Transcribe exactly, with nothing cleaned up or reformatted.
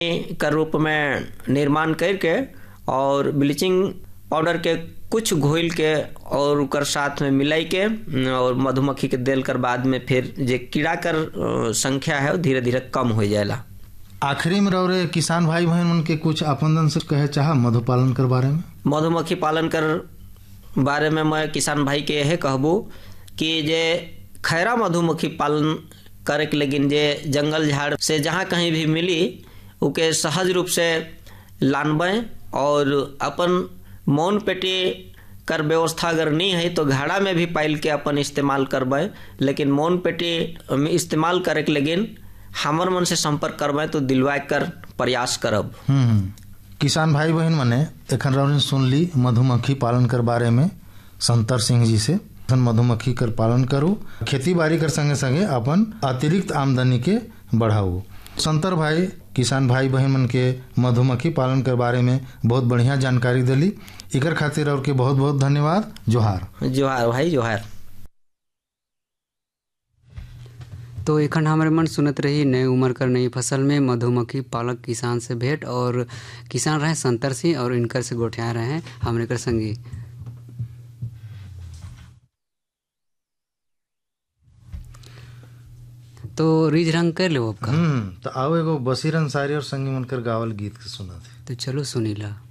का रूप में निर्माण करके और ब्लीचिंग पाउडर के कुछ घोल के और उकर साथ में मिलाई के और मधुमक्खी के देल कर बाद में फिर जे कीड़ा कर संख्या है धीरे धीरे कम हो जाएला। आखिरी में रौरे किसान भाई बहन उनके कुछ अपन से कहे चाह मधुपालन कर बारे में। मधुमक्खी पालन कर बारे में मैं किसान भाई के यह कहबू कि जे खैरा मधुमक्खी पालन करे के लेकिन जे जंगल झाड़ से जहाँ कहीं भी मिली उके सहज रूप से लानबें और अपन मौन पेटी कर व्यवस्था अगर नहीं है तो घाड़ा में भी पाइल के अपन इस्तेमाल करबें, लेकिन मौन पेटी इस्तेमाल करे के लेकिन हमर मन से संपर्क करबें तो दिलवा कर प्रयास करब। किसान भाई बहन मने एखन रौन सुन ली मधुमक्खी पालन कर बारे में संतर सिंह जी से। मधुमक्खी कर पालन करो, खेती बाड़ी कर संगे संगे अपन अतिरिक्त आमदनी के बढ़ाओ। संतर भाई किसान भाई बहन मन के मधुमक्खी पालन के बारे में बहुत बढ़िया जानकारी दिली, इकर खातिर और के बहुत बहुत धन्यवाद। जोहार। जोहार भाई जोहार। तो एखन हमारे मन सुनत रही नई उम्र कर नई फसल में मधुमक्खी पालक किसान से भेंट और किसान रहे संतर सिंह और इनकर से गोठिया रहे हैं हमरे कर संगी। तो रीझ रंग कर लो आपका। हम्म तो आओ एगो बशीर अंसारी और संगी मनकर गावल गीत के सुना थे। तो चलो सुनीला।